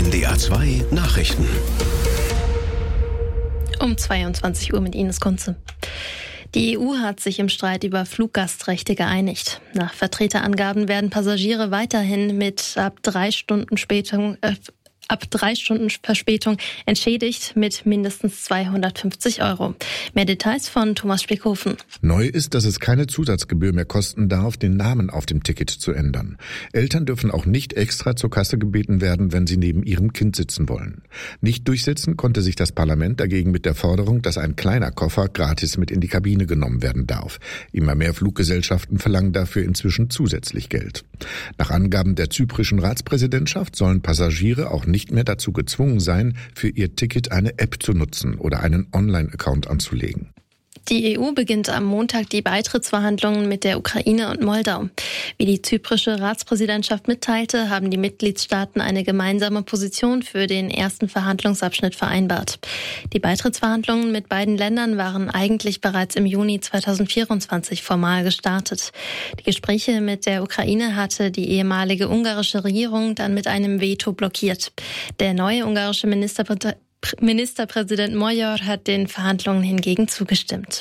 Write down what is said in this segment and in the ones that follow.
NDR 2 Nachrichten. Um 22 Uhr mit Ines Kunze. Die EU hat sich im Streit über Fluggastrechte geeinigt. Nach Vertreterangaben werden Passagiere weiterhin mit ab 3 Stunden Verspätung entschädigt mit mindestens 250 €. Mehr Details von Thomas Spickhofen. Neu ist, dass es keine Zusatzgebühr mehr kosten darf, den Namen auf dem Ticket zu ändern. Eltern dürfen auch nicht extra zur Kasse gebeten werden, wenn sie neben ihrem Kind sitzen wollen. Nicht durchsetzen konnte sich das Parlament dagegen mit der Forderung, dass ein kleiner Koffer gratis mit in die Kabine genommen werden darf. Immer mehr Fluggesellschaften verlangen dafür inzwischen zusätzlich Geld. Nach Angaben der zyprischen Ratspräsidentschaft sollen Passagiere auch nicht mehr dazu gezwungen sein, für ihr Ticket eine App zu nutzen oder einen Online-Account anzulegen. Die EU beginnt am Montag die Beitrittsverhandlungen mit der Ukraine und Moldau. Wie die zyprische Ratspräsidentschaft mitteilte, haben die Mitgliedstaaten eine gemeinsame Position für den ersten Verhandlungsabschnitt vereinbart. Die Beitrittsverhandlungen mit beiden Ländern waren eigentlich bereits im Juni 2024 formal gestartet. Die Gespräche mit der Ukraine hatte die ehemalige ungarische Regierung dann mit einem Veto blockiert. Der neue ungarische Ministerpräsident Magyar hat den Verhandlungen hingegen zugestimmt.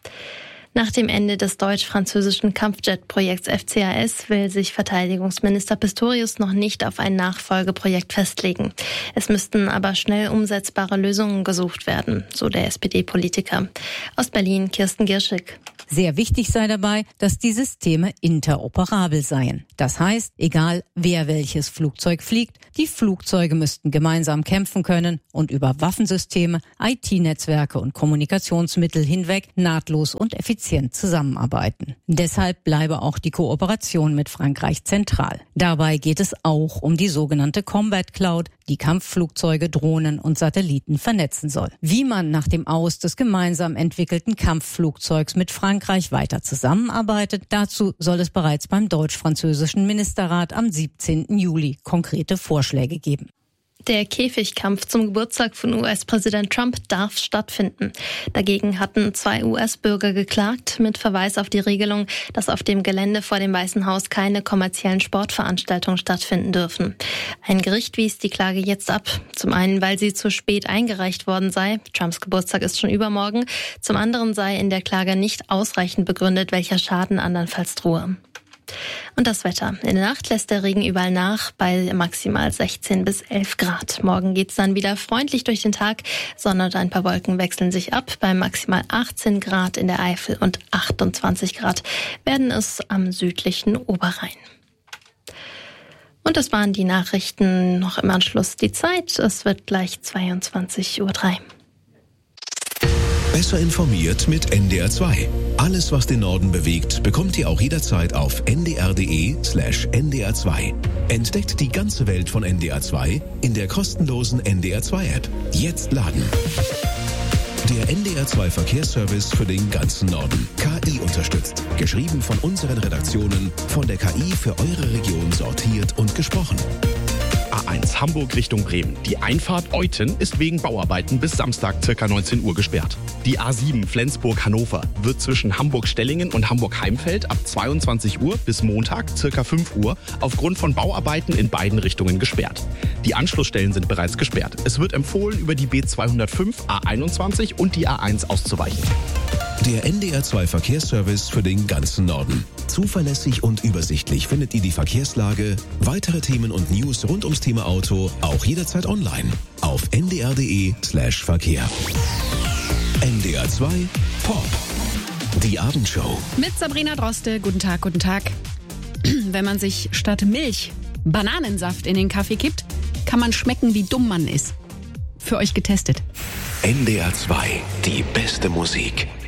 Nach dem Ende des deutsch-französischen Kampfjet-Projekts FCAS will sich Verteidigungsminister Pistorius noch nicht auf ein Nachfolgeprojekt festlegen. Es müssten aber schnell umsetzbare Lösungen gesucht werden, so der SPD-Politiker. Aus Berlin Kirsten Girschig. Sehr wichtig sei dabei, dass die Systeme interoperabel seien. Das heißt, egal wer welches Flugzeug fliegt, die Flugzeuge müssten gemeinsam kämpfen können und über Waffensysteme, IT-Netzwerke und Kommunikationsmittel hinweg nahtlos und effizient zusammenarbeiten. Deshalb bleibe auch die Kooperation mit Frankreich zentral. Dabei geht es auch um die sogenannte Combat Cloud, die Kampfflugzeuge, Drohnen und Satelliten vernetzen soll. Wie man nach dem Aus des gemeinsam entwickelten Kampfflugzeugs mit Frankreich weiter zusammenarbeitet, dazu soll es bereits beim deutsch-französischen Ministerrat am 17. Juli konkrete Vorschläge geben. Der Käfigkampf zum Geburtstag von US-Präsident Trump darf stattfinden. Dagegen hatten 2 US-Bürger geklagt, mit Verweis auf die Regelung, dass auf dem Gelände vor dem Weißen Haus keine kommerziellen Sportveranstaltungen stattfinden dürfen. Ein Gericht wies die Klage jetzt ab. Zum einen, weil sie zu spät eingereicht worden sei. Trumps Geburtstag ist schon übermorgen. Zum anderen sei in der Klage nicht ausreichend begründet, welcher Schaden andernfalls drohe. Und das Wetter. In der Nacht lässt der Regen überall nach bei maximal 16 bis 11 Grad. Morgen geht's dann wieder freundlich durch den Tag. Sonne und ein paar Wolken wechseln sich ab. Bei maximal 18 Grad in der Eifel und 28 Grad werden es am südlichen Oberrhein. Und das waren die Nachrichten. Noch im Anschluss die Zeit. Es wird gleich 22:03 Uhr. Besser informiert mit NDR 2. Alles, was den Norden bewegt, bekommt ihr auch jederzeit auf ndr.de/NDR 2. Entdeckt die ganze Welt von NDR 2 in der kostenlosen NDR 2 App. Jetzt laden. Der NDR 2 Verkehrsservice für den ganzen Norden. KI unterstützt. Geschrieben von unseren Redaktionen, von der KI für eure Region sortiert und gesprochen. A1 Hamburg Richtung Bremen. Die Einfahrt Euthen ist wegen Bauarbeiten bis Samstag ca. 19 Uhr gesperrt. Die A7 Flensburg-Hannover wird zwischen Hamburg-Stellingen und Hamburg-Heimfeld ab 22 Uhr bis Montag ca. 5 Uhr aufgrund von Bauarbeiten in beiden Richtungen gesperrt. Die Anschlussstellen sind bereits gesperrt. Es wird empfohlen, über die B205, A21 und die A1 auszuweichen. Der NDR 2 Verkehrsservice für den ganzen Norden. Zuverlässig und übersichtlich findet ihr die Verkehrslage, weitere Themen und News rund ums Thema Auto auch jederzeit online auf ndr.de/Verkehr. NDR 2 Pop. Die Abendshow. Mit Sabrina Droste. Guten Tag, guten Tag. Wenn man sich statt Milch Bananensaft in den Kaffee kippt, kann man schmecken, wie dumm man ist. Für euch getestet. NDR 2, die beste Musik.